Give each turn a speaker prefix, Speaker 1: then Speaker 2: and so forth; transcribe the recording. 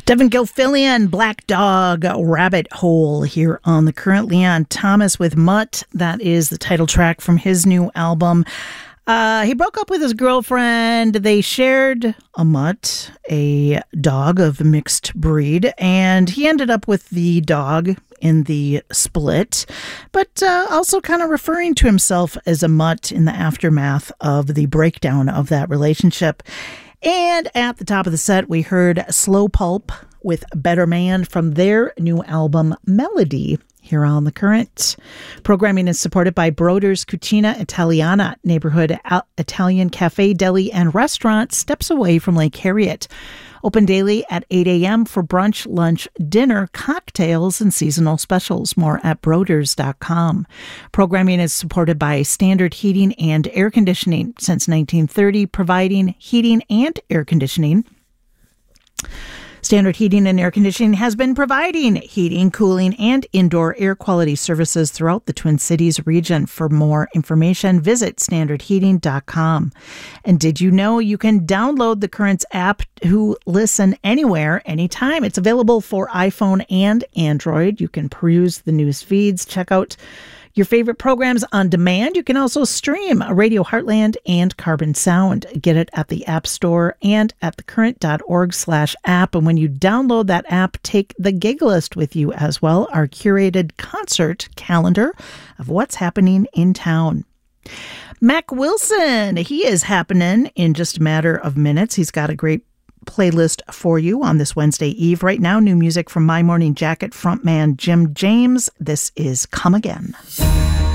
Speaker 1: Devin Gilfillian, Black Dog, Rabbit Hole here on The Current. Leon Thomas with Mutt. That is the title track from his new album. He broke up with his girlfriend. They shared a mutt, a dog of mixed breed, and he ended up with the dog in the split, but also kind of referring to himself as a mutt in the aftermath of the breakdown of that relationship. And at the top of the set, we heard Slow Pulp with Better Man from their new album, Melody, here on The Current. Programming is supported by Broder's Cucina Italiana, neighborhood Italian cafe, deli, and restaurant steps away from Lake Harriet. Open daily at 8 a.m. for brunch, lunch, dinner, cocktails, and seasonal specials. More at Broders.com. Programming is supported by Standard Heating and Air Conditioning since 1930, providing heating and air conditioning. Standard Heating and Air Conditioning has been providing heating, cooling, and indoor air quality services throughout the Twin Cities region. For more information, visit standardheating.com. And did you know you can download the Currents app to listen anywhere, anytime? It's available for iPhone and Android. You can peruse the news feeds, check out your favorite programs on demand. You can also stream Radio Heartland and Carbon Sound. Get it at the App Store and at thecurrent.org/app. And when you download that app, take the gig list with you as well, our curated concert calendar of what's happening in town. Mac Wilson, he is happening in just a matter of minutes. He's got a great playlist for you on this Wednesday Eve. Right now, new music from My Morning Jacket frontman Jim James. This is Come Again.